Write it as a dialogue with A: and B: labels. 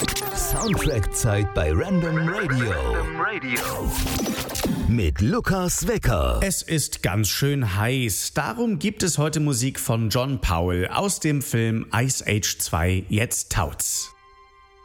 A: Soundtrack-Zeit bei Random Radio. Mit Lukas Wecker.
B: Es ist ganz schön heiß. Darum gibt es heute Musik von John Powell aus dem Film Ice Age 2, Jetzt taut's.